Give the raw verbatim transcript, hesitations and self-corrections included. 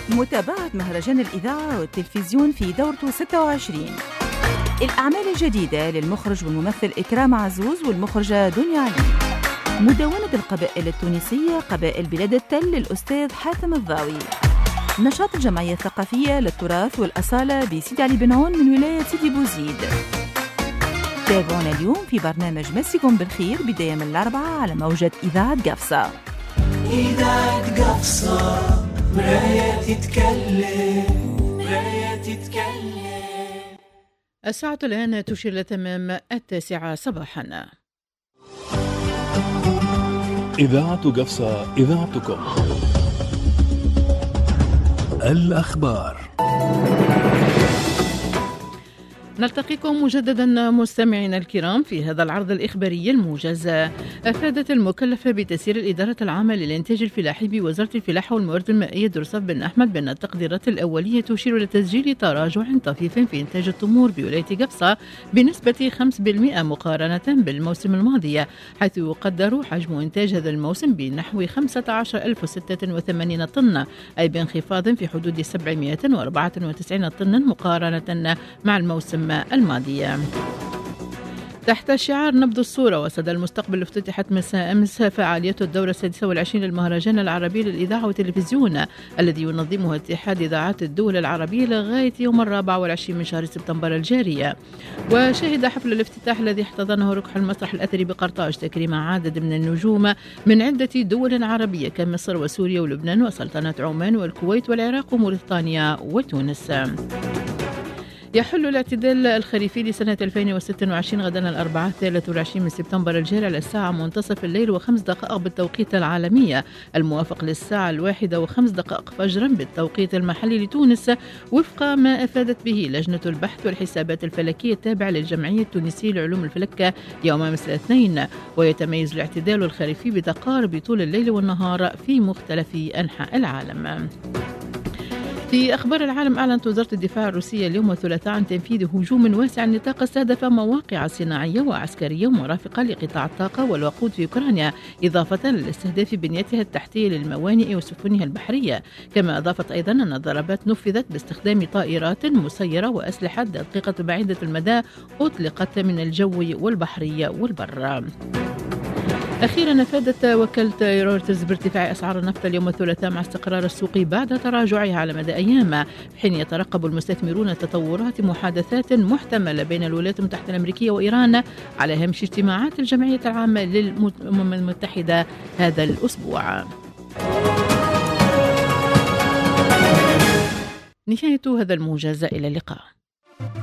متابعة مهرجان الإذاعة والتلفزيون في دورته ستة وعشرين. الأعمال الجديدة للمخرج والممثل إكرام عزوز والمخرجة دنيا علي. مدونة القبائل التونسية قبائل بلاد التل للأستاذ حاتم الضاوي. نشاط الجمعية الثقافية للتراث والأصالة بسيدي علي بن عون من ولاية سيدي بوزيد. تابعونا اليوم في برنامج مسكم بالخير بداية من الأربعة على موجة إذاعة قفصة. إذاعة قفصة مراية تتكلم مراية تتكلم. الساعة الآن تشير لتمام التاسعة صباحا. إذاعة قفصة إذاعتكم. الأخبار. نلتقيكم مجددا مستمعينا الكرام في هذا العرض الإخباري الموجز. أفادت المكلفة بتسيير الإدارة العامة للإنتاج الفلاحي بوزارة الفلاحة والموارد المائية درصف بن أحمد بأن التقديرات الأولية تشير لتسجيل تراجع طفيف في إنتاج التمور بولاية قفصة بنسبة خمسة بالمئة مقارنة بالموسم الماضي، حيث يقدر حجم إنتاج هذا الموسم بنحو خمسة عشر ألف وستة وثمانين طن، أي بانخفاض في حدود سبعمئة وأربعة وتسعين طنا مقارنة مع الموسم الماضية. تحت شعار نبض الصورة وصدى المستقبل افتتحت مساء أمس فعالية الدورة السادسة والعشرين للمهرجان العربي للإذاعة والتلفزيون الذي ينظمه اتحاد إذاعات الدول العربية لغاية يوم الرابع والعشرين من شهر سبتمبر الجاري. وشهد حفل الافتتاح الذي احتضنه ركح المسرح الأثري بقرطاج تكريم عدد من النجوم من عدة دول عربية كمصر وسوريا ولبنان وسلطنة عمان والكويت والعراق وموريتانيا وتونس. يحل الاعتدال الخريفي لسنة ألفين وستة وعشرين غدا الأربعاء الثالث والعشرين من سبتمبر الجاري على الساعة منتصف الليل وخمس دقائق بالتوقيت العالمي، الموافق للساعة الواحدة وخمس دقائق فجرا بالتوقيت المحلي لتونس، وفق ما أفادت به لجنة البحث والحسابات الفلكية التابعة للجمعية التونسية لعلوم الفلك يوم أمس الاثنين. ويتميز الاعتدال الخريفي بتقارب طول الليل والنهار في مختلف أنحاء العالم. في أخبار العالم، أعلنت وزارة الدفاع الروسية اليوم الثلاثاء عن تنفيذ هجوم واسع النطاق استهدف مواقع صناعية وعسكرية مرافقة لقطاع الطاقة والوقود في أوكرانيا، إضافة لاستهداف بنيتها التحتية للموانئ وسفنها البحرية. كما أضافت أيضا أن الضربات نفذت باستخدام طائرات مسيرة وأسلحة دقيقة بعيدة المدى أطلقت من الجو والبحرية والبر. أخيرا أفادت وكالة رويترز بارتفاع أسعار النفط اليوم الثلاثاء مع استقرار السوق بعد تراجعها على مدى أيام، في حين يترقب المستثمرون تطورات محادثات محتملة بين الولايات المتحدة الأمريكية وإيران على هامش اجتماعات الجمعية العامة للأمم المتحدة هذا الأسبوع. نهاية هذا الموجز، إلى اللقاء.